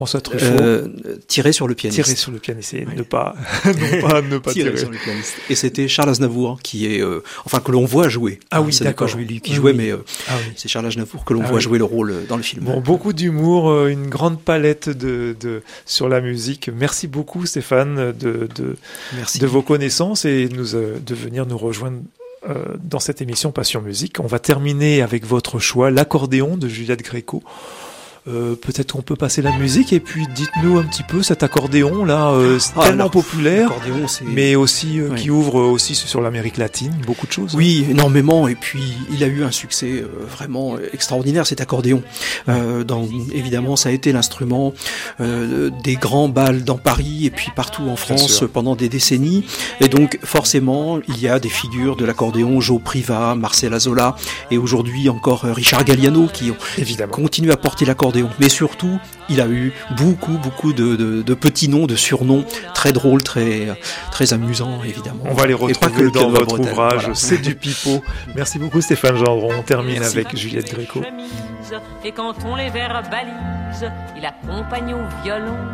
François Truffaut. Tirer sur le pianiste. Tirer sur le pianiste, et ne pas tirer sur le pianiste. Et c'était Charles Aznavour qui est, que l'on voit jouer. Ah oui, c'est d'accord. pas lui qui jouait, mais c'est Charles Aznavour que l'on voit jouer le rôle dans le film. Bon, beaucoup d'humour, une grande palette sur la musique. Merci beaucoup, Stéphane, de vos connaissances et de venir nous rejoindre dans cette émission Passion Musique. On va terminer avec votre choix, l'accordéon de Juliette Gréco. Peut-être qu'on peut passer la musique et puis dites-nous un petit peu cet accordéon là, tellement populaire, mais aussi qui ouvre aussi sur l'Amérique latine, beaucoup de choses. Oui, énormément. Et puis il a eu un succès vraiment extraordinaire, cet accordéon. Évidemment, ça a été l'instrument des grands bals dans Paris et puis partout en France pendant des décennies. Et donc forcément, il y a des figures de l'accordéon, Joe Priva, Marcel Azola et aujourd'hui encore Richard Galliano qui continuent à porter l'accordéon. Mais surtout, il a eu beaucoup de petits noms, de surnoms très drôles, très amusants, évidemment. On va les retrouver dans votre ouvrage, C'est du pipeau. Merci beaucoup Stéphane Gendron. On termine avec Juliette Gréco. Et quand on les verbalise, il accompagne au violon.